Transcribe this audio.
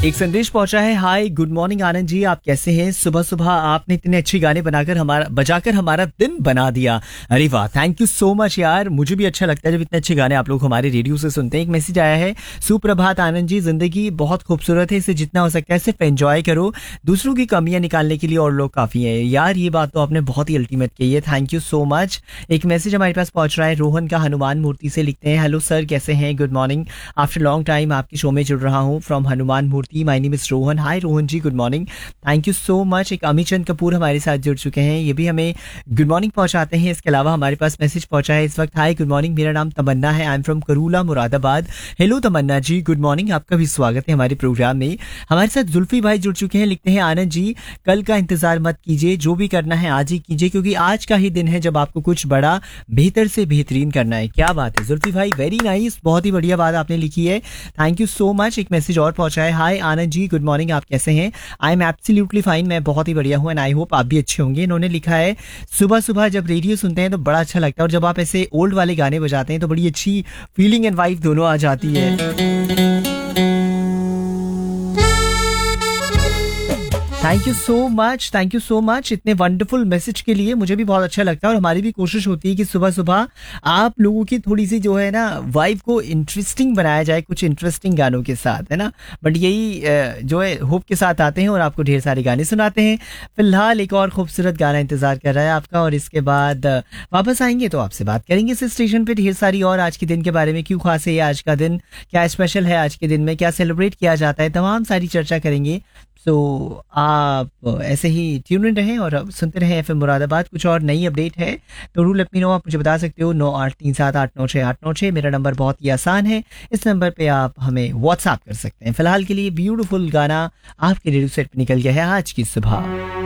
एक संदेश पहुंचा है। Hi good morning Anand ji, आप कैसे हैं? सुबह सुबह आपने इतने अच्छे गाने बजाकर हमारा दिन बना दिया। अरे वाह, थैंक यू सो मच यार। मुझे भी अच्छा लगता है जब इतने अच्छे गाने आप लोग हमारे रेडियो से सुनते हैं। एक मैसेज आया है, सुप्रभात आनंद जी, जिंदगी बहुत खूबसूरत है, इसे जितना हो सकता है सिर्फ एंजॉय करो, दूसरों की कमियां निकालने के लिए और लोग काफी हैं। यार ये बात तो आपने बहुत ही अल्टीमेट कही है, थैंक यू सो मच। एक मैसेज हमारे पास पहुंच रहा है, रोहन का हनुमान मूर्ति से, लिखते हैं हेलो सर कैसे हैं, good morning, after long time आपके शो में जुड़ रहा हूँ from Hanuman Murthy, my name is Rohan. Hi Rohan ji, good morning, thank you so much. एक अमित चंद कपूर हमारे साथ जुड़ चुके हैं, ये भी हमें गुड मॉर्निंग पहुंचाते हैं। इसके अलावा हमारे पास मैसेज पहुंचा है इस वक्त, हाय गुड मॉर्निंग, मेरा नाम तमन्ना है, I am from करूला Moradabad. Hello Tamannaah ji, good morning, आपका भी स्वागत है हमारे प्रोग्राम में। हमारे साथ जुल्फी भाई जुड़ चुके हैं, लिखते हैं आनंद जी कल का इंतजार मत कीजिए, जो भी करना है आज ही कीजिए, क्योंकि आज का ही दिन है जब आपको कुछ बड़ा बेहतर से बेहतरीन करना है। क्या बात है जुल्फी भाई, वेरी नाइस, बहुत ही बढ़िया बात आपने लिखी है, थैंक यू सो मच। एक मैसेज और पहुंचा है, हाय आनंद जी गुड मॉर्निंग, आप कैसे हैं? आई एम एब्सोल्युटली फाइन, मैं बहुत ही बढ़िया हूं एंड आई होप आप भी अच्छे होंगे। इन्होंने लिखा है, सुबह सुबह जब रेडियो सुनते हैं तो बड़ा अच्छा लगता है, और जब आप ऐसे ओल्ड वाले गाने बजाते हैं तो बड़ी अच्छी फीलिंग एंड वाइब दोनों आ जाती है। थैंक यू सो मच इतने वंडरफुल मैसेज के लिए, मुझे भी बहुत अच्छा लगता है। और हमारी भी कोशिश होती है कि सुबह सुबह आप लोगों की थोड़ी सी जो है ना वाइब को इंटरेस्टिंग बनाया जाए कुछ इंटरेस्टिंग गानों के साथ, है ना। बट यही जो है होप के साथ आते हैं और आपको ढेर सारे गाने सुनाते हैं। फिलहाल एक और खूबसूरत गाना इंतजार कर रहा है आपका, और इसके बाद वापस आएंगे तो आपसे बात करेंगे इस स्टेशन पे ढेर सारी और आज के दिन के बारे में, क्यों खास है ये आज का दिन, क्या स्पेशल है आज के दिन में, क्या सेलिब्रेट किया जाता है, तमाम सारी चर्चा करेंगे। तो आप ऐसे ही ट्यून इन रहें और सुनते रहें एफएम मुरादाबाद। कुछ और नई अपडेट है तो रूल लेट मी नो, आप मुझे बता सकते हो 9837896896। मेरा नंबर बहुत ही आसान है, इस नंबर पे आप हमें व्हाट्सएप कर सकते हैं। फिलहाल के लिए ब्यूटीफुल गाना आपके रेडियो सेट पे निकल गया है आज की सुबह।